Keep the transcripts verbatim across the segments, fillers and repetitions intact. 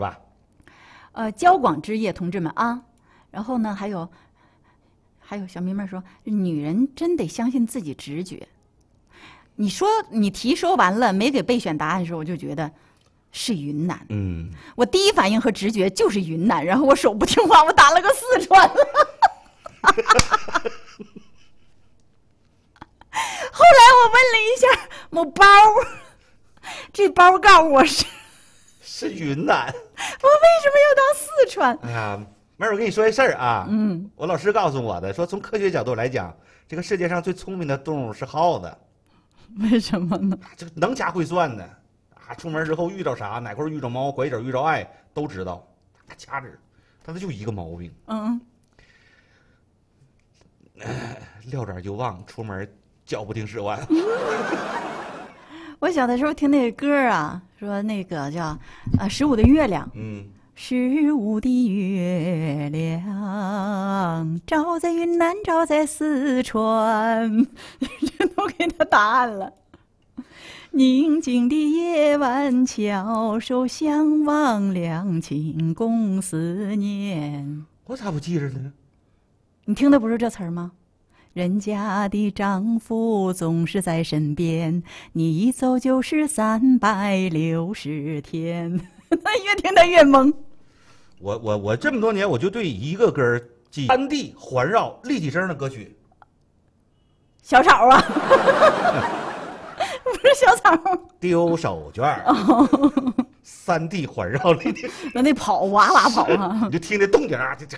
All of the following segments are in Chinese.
吧。 呃，交广之夜，同志们啊。然后呢，还有还有小迷妹说，女人真得相信自己直觉。你说你题说完了没给备选答案的时候，我就觉得是云南。 嗯， 我第一反应和直觉就是云南，然后我手不听话，我打了个四川了。后来我问了一下某包，这包告诉我是是云南。 我为什么要当四川？ 哎呀，妹儿，我跟你说一事儿啊。 嗯， 我老师告诉我的，说从科学角度来讲，这个世界上最聪明的动物是耗子。 为什么呢？ 这能掐会算的啊！出门之后遇着啥，哪块遇着猫，拐角遇着爱，都知道。他掐指，他这就一个毛病。 嗯， 撂点就忘，出门脚不听使唤。 我小的时候听那个歌啊，说那个叫啊《十五的月亮》。 嗯， 十五的月亮照在云南，照在四川，这都给他答案了。宁静的夜晚，翘首相望，两情共思念。 我咋不记着呢？ 你听的不是这词儿吗？人家的丈夫总是在身边，你一走就是三百六十天。他越听他越懵。 我我我这么多年，我就对一个歌记三 D 环绕立体声的歌曲。 小草啊，不是小草。 丢手绢。三 D 环绕立体， 那那跑哇哇跑啊！ 你就听这动静啊，这这。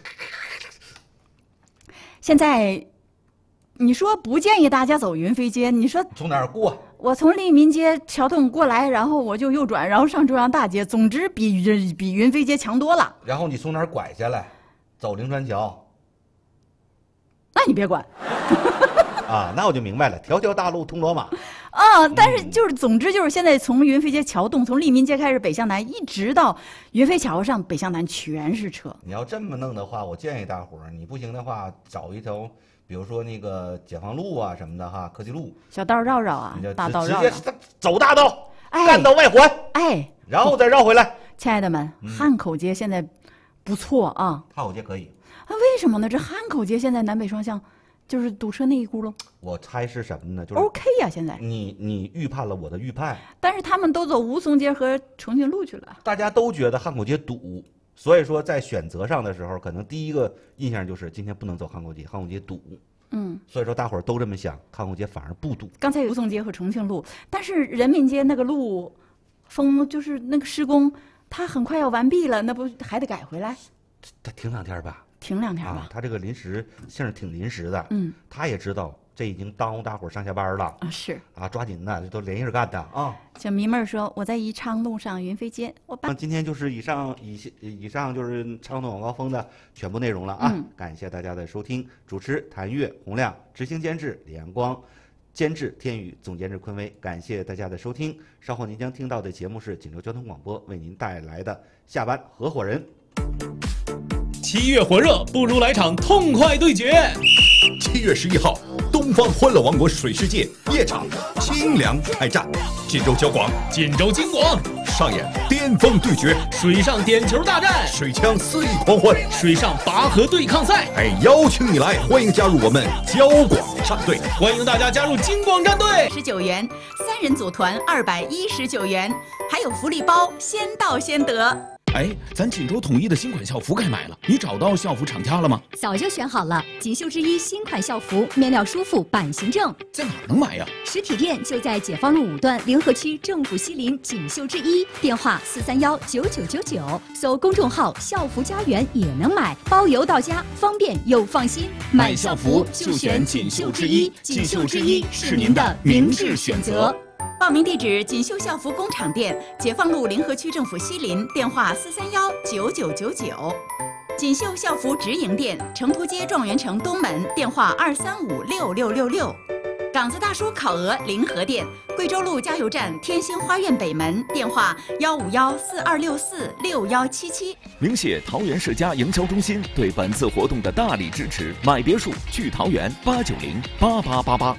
现在。你说不建议大家走云飞街，你说从哪儿过？ 我从利民街桥洞过来，然后我就右转，然后上中央大街，总之比比云飞街强多了。 然后你从哪儿拐下来，走灵川桥？ 那你别管。 啊，那我就明白了，条条大路通罗马。 啊，但是就是，总之就是现在从云飞街桥洞，从利民街开始北向南，一直到云飞桥上，北向南全是车。 你要这么弄的话，我建议大伙儿，你不行的话，找一条。比如说那个解放路啊什么的哈，科技路小道绕绕啊，大道绕绕， 直接走大道， 哎、 干到外环， 哎， 然后再绕回来。 亲爱的们，嗯、汉口街现在不错啊， 汉口街可以。 啊，为什么呢？这汉口街现在南北双向就是堵车那一轱辘。 我猜是什么呢？就是 OK 呀、啊，现在你你预判了我的预判， 但是他们都走吴淞街和重庆路去了， 大家都觉得汉口街堵。所以说，在选择上的时候，可能第一个印象就是今天不能走汉口街，汉口街堵。 嗯， 所以说大伙儿都这么想，汉口街反而不堵。 刚才有吴淞街和重庆路，但是人民街那个路封，就是那个施工，它很快要完毕了，那不还得改回来？ 他停两天吧， 停两天吧。 啊，他这个临时性挺临时的。 嗯， 他也知道这已经耽误大伙儿上下班了啊，是啊，抓紧的，这都连夜干的啊。 小迷妹说我在宜昌路上云飞街，我把今天就是以上以以上就是畅通晚高峰的全部内容了啊！ 嗯、 感谢大家的收听，主持谭月、洪亮，执行监制李阳光，监制天宇，总监制坤威。感谢大家的收听，稍后您将听到的节目是锦州交通广播为您带来的下班合伙人。 七月火热，不如来场痛快对决！ 七月十一号，东方欢乐王国水世界夜场清凉开战，锦州交广、 锦州金广上演巅峰对决， 水上点球大战， 水枪肆意狂欢， 水上拔河对抗赛。 哎，邀请你来，欢迎加入我们交广战队， 欢迎大家加入金广战队。 十九元，三人组团二百一十九元，还有福利包，先到先得。 哎，咱锦州统一的新款校服该买了，你找到校服厂家了吗？ 早就选好了，锦绣之一新款校服，面料舒服，版型正。 在哪儿能买呀？ 实体店就在解放路五段联合区政府西林锦绣之一，电话四三幺九九九九，搜公众号校服家园也能买，包邮到家，方便又放心。 买校服就选锦绣之一，锦绣之一是您的明智选择。 报名地址：锦绣校服工厂店，解放路联合区政府西林，电话四三幺九九九九。锦绣校服直营店，城途街状元城东门，电话二三五六六六六。港子大叔烤鹅临河店，贵州路加油站天星花苑北门，电话幺五幺四二六四六幺七七。 鸣谢桃园世家营销中心对本次活动的大力支持，买别墅去桃园八九零八八八八。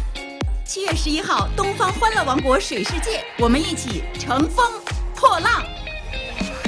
七月十一号，东方欢乐王国水世界，我们一起乘风破浪。